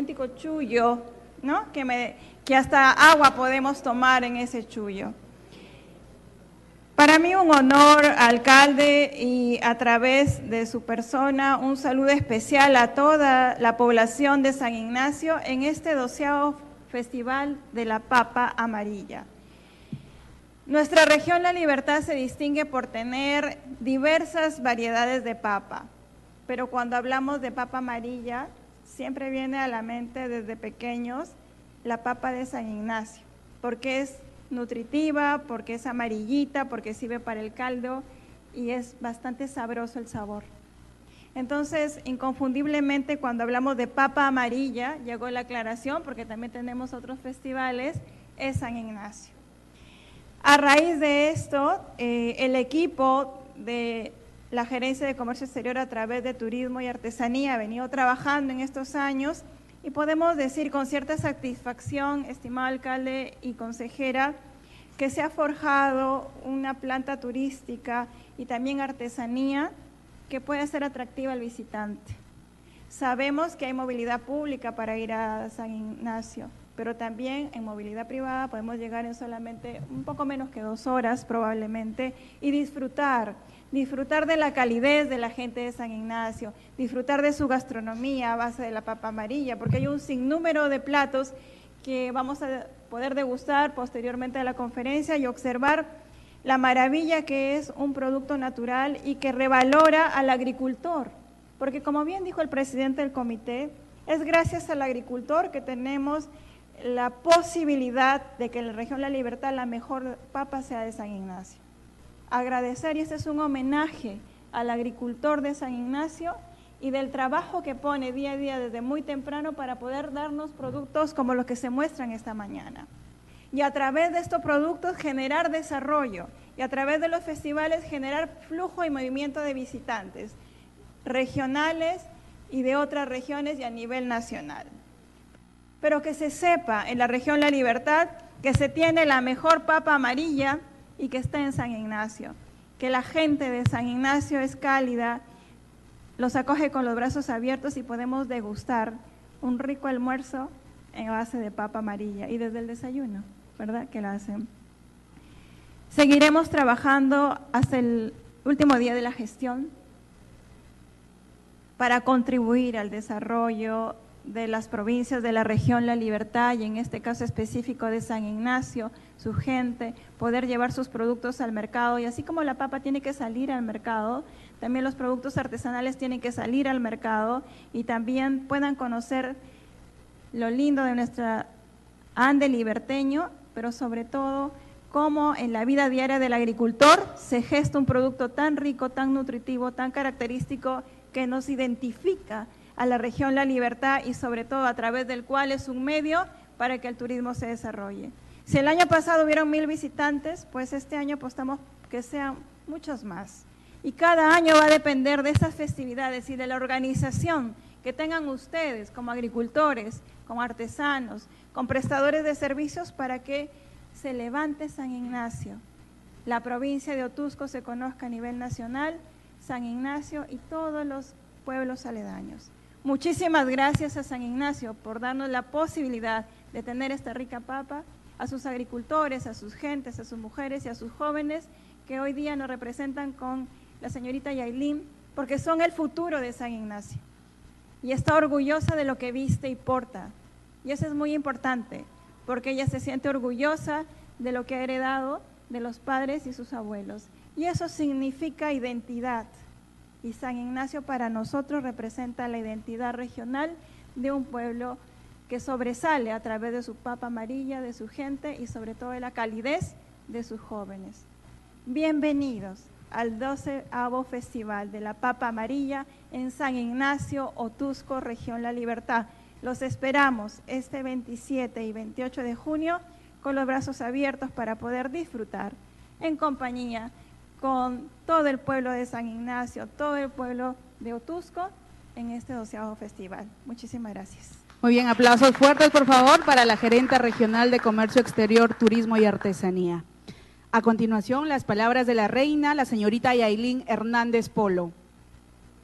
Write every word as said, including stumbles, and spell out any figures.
auténtico chullo, ¿no? Que, me, que hasta agua podemos tomar en ese chullo. Para mí un honor, alcalde, y a través de su persona un saludo especial a toda la población de San Ignacio en este doceavo Festival de la Papa Amarilla. Nuestra región La Libertad se distingue por tener diversas variedades de papa, pero cuando hablamos de papa amarilla, siempre viene a la mente desde pequeños la papa de San Ignacio, porque es nutritiva, porque es amarillita, porque sirve para el caldo y es bastante sabroso el sabor. Entonces, inconfundiblemente, cuando hablamos de papa amarilla, llegó la aclaración, porque también tenemos otros festivales, es San Ignacio. A raíz de esto, eh, el equipo de la Gerencia de Comercio Exterior a través de Turismo y Artesanía ha venido trabajando en estos años y podemos decir con cierta satisfacción, estimado alcalde y consejera, que se ha forjado una planta turística y también artesanía que puede ser atractiva al visitante. Sabemos que hay movilidad pública para ir a San Ignacio, pero también en movilidad privada podemos llegar en solamente un poco menos que dos horas probablemente y disfrutar, disfrutar de la calidez de la gente de San Ignacio, disfrutar de su gastronomía a base de la papa amarilla, porque hay un sinnúmero de platos que vamos a poder degustar posteriormente a la conferencia y observar la maravilla que es un producto natural y que revalora al agricultor, porque como bien dijo el presidente del comité, es gracias al agricultor que tenemos la posibilidad de que en la región La Libertad la mejor papa sea de San Ignacio. Agradecer, y este es un homenaje al agricultor de San Ignacio y del trabajo que pone día a día desde muy temprano para poder darnos productos como los que se muestran esta mañana. Y a través de estos productos generar desarrollo y a través de los festivales generar flujo y movimiento de visitantes regionales y de otras regiones y a nivel nacional. Pero que se sepa en la región La Libertad que se tiene la mejor papa amarilla y que está en San Ignacio, que la gente de San Ignacio es cálida, los acoge con los brazos abiertos y podemos degustar un rico almuerzo en base de papa amarilla y desde el desayuno, ¿verdad?, que la hacen. Seguiremos trabajando hasta el último día de la gestión para contribuir al desarrollo de las provincias de la región La Libertad y en este caso específico de San Ignacio, su gente, poder llevar sus productos al mercado y así como la papa tiene que salir al mercado, también los productos artesanales tienen que salir al mercado y también puedan conocer lo lindo de nuestra ande liberteño, pero sobre todo cómo en la vida diaria del agricultor se gesta un producto tan rico, tan nutritivo, tan característico que nos identifica a la región La Libertad y sobre todo a través del cual es un medio para que el turismo se desarrolle. Si el año pasado hubieron mil visitantes, pues este año apostamos que sean muchos más. Y cada año va a depender de estas festividades y de la organización que tengan ustedes como agricultores, como artesanos, con prestadores de servicios para que se levante San Ignacio, la provincia de Otuzco se conozca a nivel nacional, San Ignacio y todos los pueblos aledaños. Muchísimas gracias a San Ignacio por darnos la posibilidad de tener esta rica papa, a sus agricultores, a sus gentes, a sus mujeres y a sus jóvenes que hoy día nos representan con la señorita Yailin, porque son el futuro de San Ignacio. Y está orgullosa de lo que viste y porta. Y eso es muy importante, porque ella se siente orgullosa de lo que ha heredado de los padres y sus abuelos. Y eso significa identidad. Y San Ignacio para nosotros representa la identidad regional de un pueblo que sobresale a través de su papa amarilla, de su gente y sobre todo de la calidez de sus jóvenes. Bienvenidos al doceavo Festival de la Papa Amarilla en San Ignacio, Otuzco, región La Libertad. Los esperamos este veintisiete y veintiocho de junio con los brazos abiertos para poder disfrutar en compañía con todo el pueblo de San Ignacio, todo el pueblo de Otuzco en este doceavo festival. Muchísimas gracias. Muy bien, aplausos fuertes por favor para la gerente regional de Comercio Exterior, Turismo y Artesanía. A continuación, las palabras de la reina, la señorita Yailin Hernández Polo.